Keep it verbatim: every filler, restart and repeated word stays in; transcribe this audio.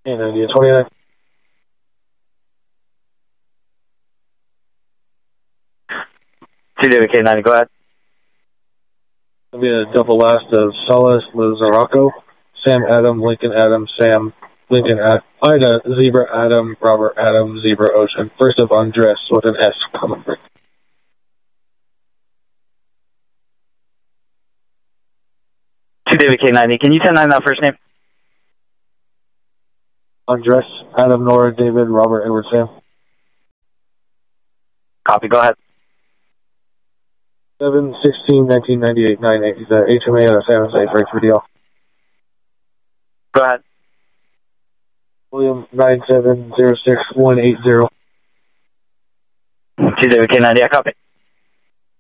And India twenty-nine. two David K ninety, go ahead. It'll be a double last of Solis Lizaraco, Sam Adam, Lincoln Adam, Sam, Lincoln Adam, Ida, Zebra Adam, Robert Adam, Zebra Ocean. First of Andres with an S coming through. two David K ninety, can you ten nine that first name? Andres, Adam, Nora, David, Robert, Edward, Sam. Copy, go ahead. seven sixteen nineteen ninety-eight nine eight. He's at H M A out of San Jose, right for D L. Go ahead. William nine seven zero six one eight zero. two David K ninety, I copy.